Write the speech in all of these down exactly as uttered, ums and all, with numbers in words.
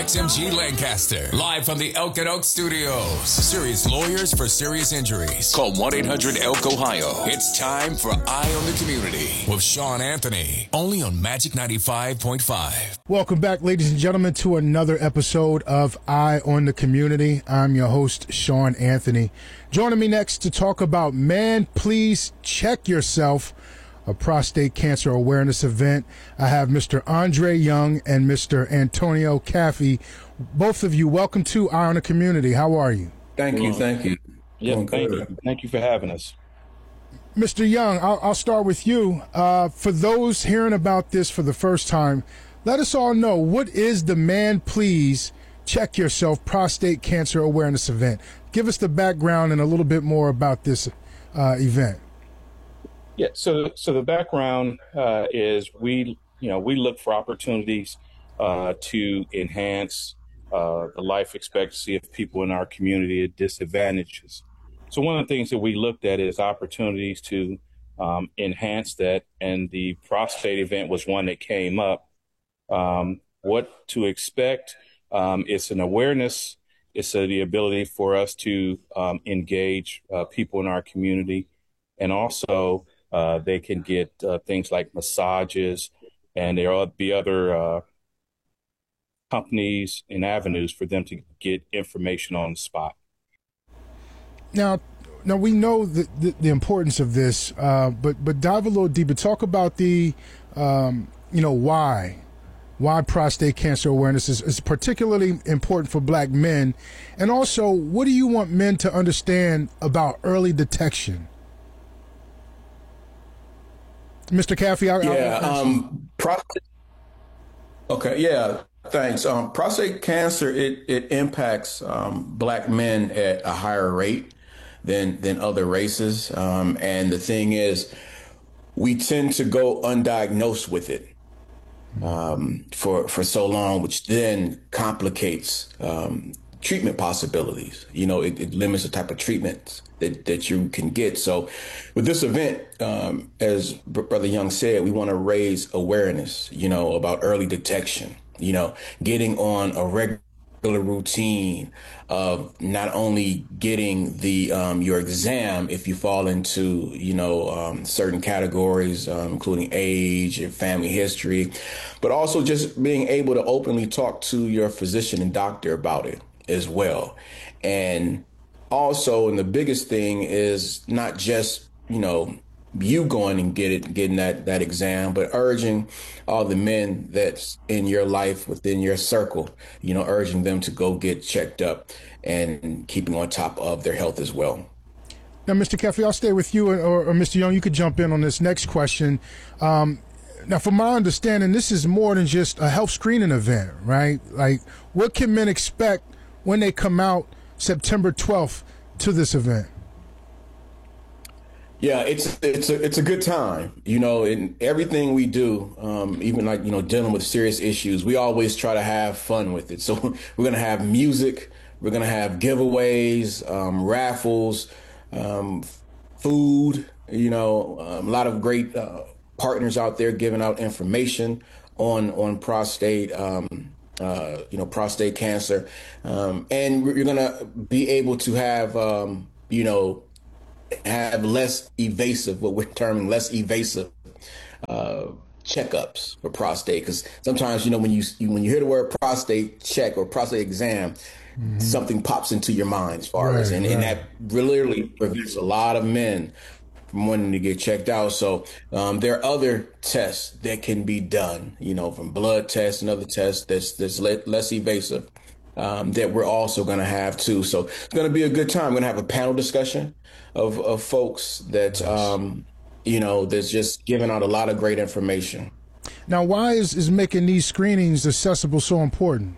X M G Lancaster. Live from the Elk and Oak Studios. Serious lawyers for serious injuries. Call one eight hundred E L K Ohio. It's time for Eye on the Community with Sean Anthony. Only on Magic ninety-five point five. Welcome back, ladies and gentlemen, to another episode of Eye on the Community. I'm your host, Sean Anthony. Joining me next to talk about Man, Please Check Yourself, a prostate cancer awareness event. I have Mister Andre Young and Mister Antonio Caffey. Both of you, welcome to Eye on the Community. How are you? Thank you, thank you. Yeah, thank you. Thank you for having us. Mister Young, I'll, I'll start with you. Uh, for those hearing about this for the first time, let us all know, what is the Man, Please Check Yourself prostate cancer awareness event? Give us the background and a little bit more about this uh, event. Yeah, so so the background uh, is we, you know, we look for opportunities uh, to enhance uh, the life expectancy of people in our community at disadvantages. So one of the things that we looked at is opportunities to um, enhance that, and the prostate event was one that came up. Um, what to expect? Um, it's an awareness. It's uh, the ability for us to um, engage uh, people in our community, and also Uh, they can get uh, things like massages, and there will be other uh, companies and avenues for them to get information on the spot. Now, now we know the, the, the importance of this, uh, but but dive a little deeper. Talk about the, um, you know, why, why prostate cancer awareness is, is particularly important for Black men, and also, what do you want men to understand about early detection? Mister Caffey, I, yeah, um, prostate. Okay, yeah, thanks. Um, prostate cancer, it it impacts um, Black men at a higher rate than than other races, um, and the thing is, we tend to go undiagnosed with it um, for for so long, which then complicates um, treatment possibilities. You know, it, it limits the type of treatments that, that you can get. So with this event, um, as Brother Young said, we want to raise awareness, you know, about early detection, you know, getting on a regular routine of not only getting the um, your exam if you fall into, you know, um, certain categories, um, including age and family history, but also just being able to openly talk to your physician and doctor about it as well. And also, and the biggest thing is not just, you know, you going and get it, getting that, that exam, but urging all the men that's in your life, within your circle, you know, urging them to go get checked up and keeping on top of their health as well. Now, Mister Caffey, I'll stay with you, or, or Mister Young, you could jump in on this next question. Um, now, from my understanding, this is more than just a health screening event, right? Like, what can men expect when they come out September twelfth to this event? Yeah, it's it's a it's a good time, you know. In everything we do, um, even like you know dealing with serious issues, we always try to have fun with it. So we're gonna have music, we're gonna have giveaways, um, raffles, um, food. You know, um, a lot of great uh, partners out there giving out information on on prostate. Um, Uh, you know, prostate cancer. Um, and you're going to be able to have, um, you know, have less evasive, what we're terming less evasive uh, checkups for prostate. Because sometimes, you know, when you, you when you hear the word prostate check or prostate exam, mm-hmm. something pops into your mind as far right, as, and, right. and that literally prevents a lot of men from wanting to get checked out. So um, there are other tests that can be done, you know, from blood tests and other tests that's that's less evasive um, that we're also going to have too. So it's going to be a good time. We're going to have a panel discussion of, of folks that, um, you know, that's just giving out a lot of great information. Now, why is, is making these screenings accessible so important?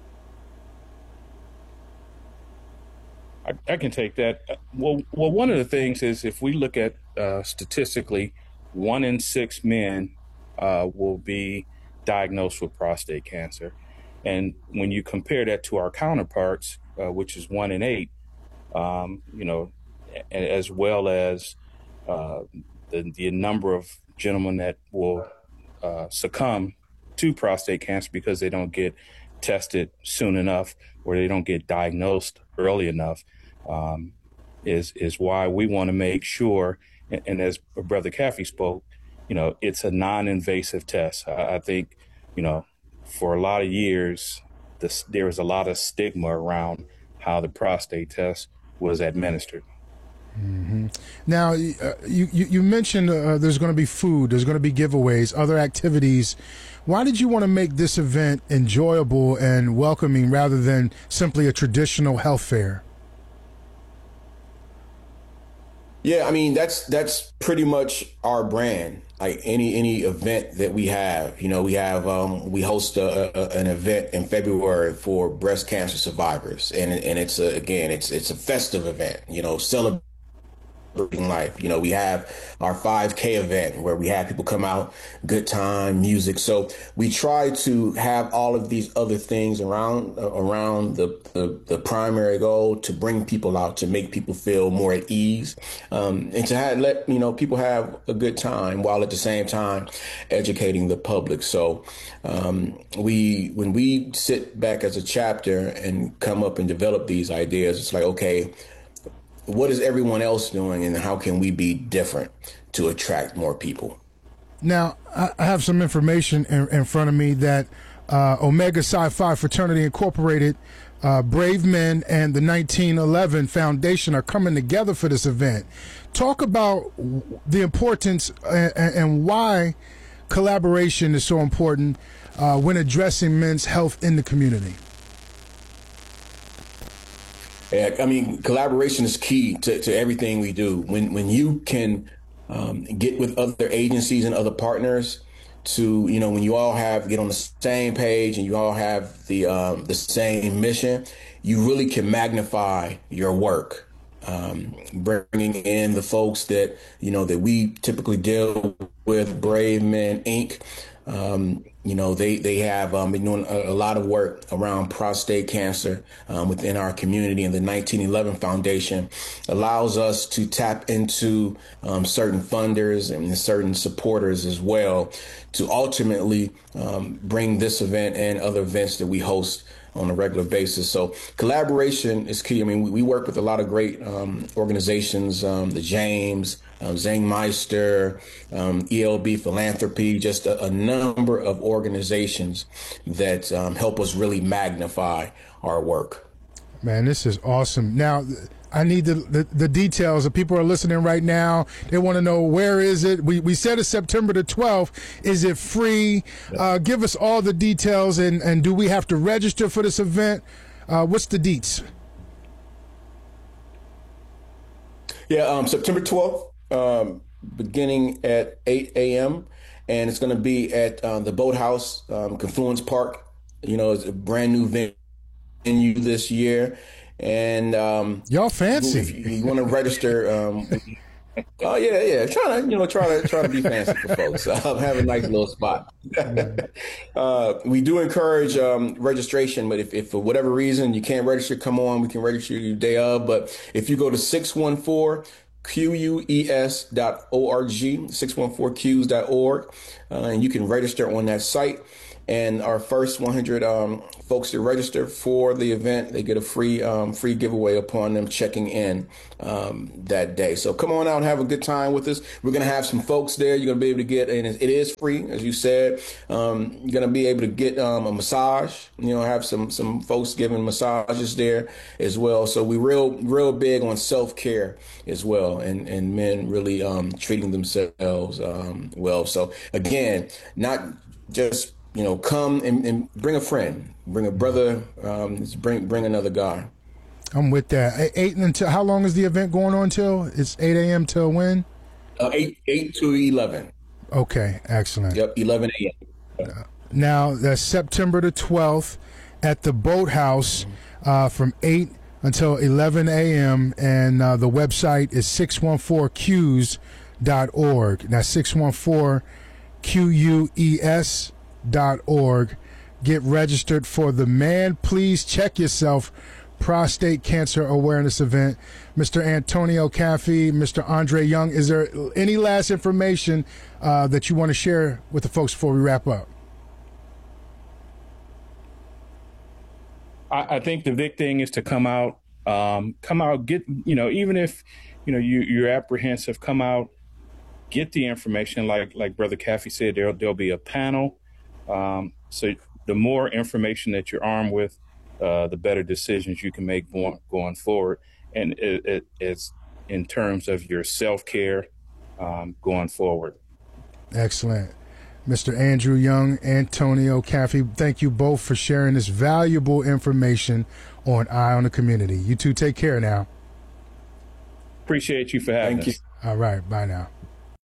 I, I can take that. Well, well, one of the things is if we look at uh, statistically, one in six men uh, will be diagnosed with prostate cancer. And when you compare that to our counterparts, uh, which is one in eight, um, you know, as well as uh, the, the number of gentlemen that will uh, succumb to prostate cancer because they don't get tested soon enough, or they don't get diagnosed early enough, um, is is why we want to make sure. And, and as Brother Caffey spoke, you know, it's a non-invasive test. I, I think, you know, for a lot of years, this, there was a lot of stigma around how the prostate test was administered. Mm-hmm. Now, uh, you, you, you mentioned uh, there's going to be food, there's going to be giveaways, other activities. Why did you want to make this event enjoyable and welcoming rather than simply a traditional health fair? Yeah, I mean, that's that's pretty much our brand. Like any any event that we have, you know, we have um, we host a, a, an event in February for breast cancer survivors, and and it's a, again, it's it's a festive event, you know, celebrating life. You know, we have our five K event where we have people come out, good time, music. So we try to have all of these other things around uh, around the, the the primary goal to bring people out, to make people feel more at ease, um, and to have, let you know people have a good time while at the same time educating the public. So um, we when we sit back as a chapter and come up and develop these ideas, it's like, okay, what is everyone else doing, and how can we be different to attract more people? Now, I have some information in, in front of me that uh, Omega Psi Phi Fraternity Incorporated, uh, Brave Men, and the nineteen eleven Foundation are coming together for this event. Talk about the importance and, and why collaboration is so important uh, when addressing men's health in the community. Yeah, I mean, collaboration is key to, to everything we do. When when you can um, get with other agencies and other partners to, you know, when you all have get on the same page and you all have the um, the same mission, you really can magnify your work. Um, bringing in the folks that, you know, that we typically deal with, Brave Men Incorporated. Um, you know, they, they have um, been doing a, a lot of work around prostate cancer um, within our community, and the nineteen eleven Foundation allows us to tap into um, certain funders and certain supporters as well to ultimately um, bring this event and other events that we host on a regular basis. So collaboration is key. I mean, we, we work with a lot of great um, organizations, um, the James, um, Zangmeister, um, E L B Philanthropy, just a, a number of organizations that um, help us really magnify our work. Man, this is awesome. Now, I need the, the, the details. The people are listening right now. They want to know, where is it? We we said it's September the twelfth. Is it free? Uh, give us all the details. And, and do we have to register for this event? Uh, what's the deets? Yeah, um, September twelfth, um, beginning at eight a.m. And it's going to be at uh, the Boathouse, um, Confluence Park. You know, it's a brand new venue this year. And um, y'all fancy. If you, you want to register, um, oh yeah, yeah, trying to you know try to try to be fancy for folks. Um, have a nice little spot. uh, we do encourage um, registration, but if, if for whatever reason you can't register, come on, we can register you day of. But if you go to six one four Q U E S dot org, six one four Q S dot org, uh, and you can register on that site. And our first one hundred um, folks that register for the event, they get a free um, free giveaway upon them checking in um, that day. So come on out and have a good time with us. We're going to have some folks there. You're going to be able to get, and it is free, as you said. Um, you're going to be able to get um, a massage. You know, have some some folks giving massages there as well. So we real real big on self-care as well, and and men really um, treating themselves um, well. So again, not just, you know, come and, and bring a friend, bring a brother, um, bring bring another guy. I'm with that. Eight until, how long is the event going on till? It's eight a.m. till when? Uh, eight eight to eleven. Okay, excellent. Yep, eleven a.m. Uh, now that's September the twelfth at the Boathouse uh, from eight until eleven a.m. and uh, the website is six one four Q S dot org. That's six one four Q U E S dot org. Get registered for the Man Please Check Yourself Prostate Cancer Awareness Event. Mister Antonio Caffey, Mister Andre Young, is there any last information uh, that you want to share with the folks before we wrap up? I, I think the big thing is to come out, um, come out, get, you know, even if, you know, you, you're apprehensive, come out, get the information. Like, like Brother Caffey said, there'll, there'll be a panel. Um, so the more information that you're armed with, uh, the better decisions you can make going, going forward. And it, it, it's in terms of your self-care, um, going forward. Excellent. Mister Andrew Young, Antonio Caffey, thank you both for sharing this valuable information on Eye on the Community. You two take care now. Appreciate you for having Thank us. you. All right. Bye now.